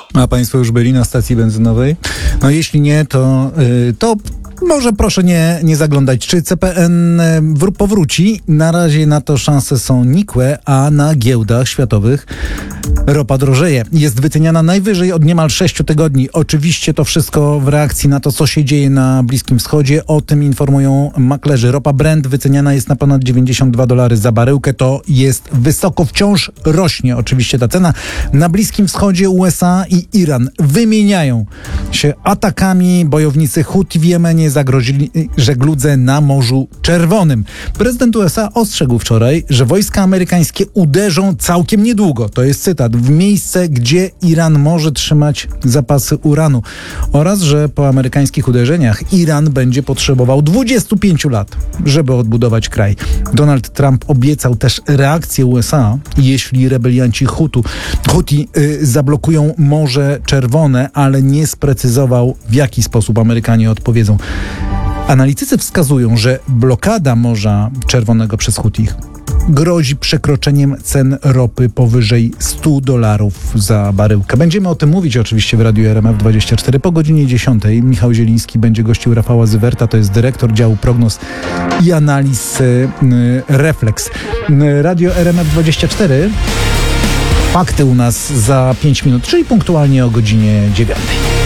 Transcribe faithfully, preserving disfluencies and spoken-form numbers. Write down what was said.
A państwo już byli na stacji benzynowej? No jeśli nie, to, yy, to może proszę nie, nie zaglądać. Czy C P N wr- powróci? Na razie na to szanse są nikłe, a na giełdach światowych ropa drożeje. Jest wyceniana najwyżej od niemal sześciu tygodni. Oczywiście to wszystko w reakcji na to, co się dzieje na Bliskim Wschodzie. O tym informują maklerzy. Ropa Brent wyceniana jest na ponad dziewięćdziesiąt dwa dolary za baryłkę. To jest wysoko, wciąż rośnie oczywiście ta cena. Na Bliskim Wschodzie U S A i Iran wymieniają się atakami. Bojownicy Huti w Jemenie zagrozili żegludze na Morzu Czerwonym. Prezydent U S A ostrzegł wczoraj, że wojska amerykańskie uderzą całkiem niedługo, to jest cytat, w miejsce, gdzie Iran może trzymać zapasy uranu oraz, że po amerykańskich uderzeniach Iran będzie potrzebował dwudziestu pięciu lat, żeby odbudować kraj. Donald Trump obiecał też reakcję U S A, jeśli rebelianci Hutu, Huti y, zablokują Morze Czerwone, ale nie sprecyzował, w jaki sposób Amerykanie odpowiedzą. Analitycy wskazują, że blokada Morza Czerwonego przez Hutich grozi przekroczeniem cen ropy powyżej stu dolarów za baryłkę. Będziemy o tym mówić oczywiście w Radiu R M F dwadzieścia cztery po godzinie dziesiątej. Michał Zieliński będzie gościł Rafała Zywerta, to jest dyrektor działu prognoz i analiz y, Reflex. Radio R M F dwadzieścia cztery. Fakty u nas za pięć minut, czyli punktualnie o godzinie dziewiątej.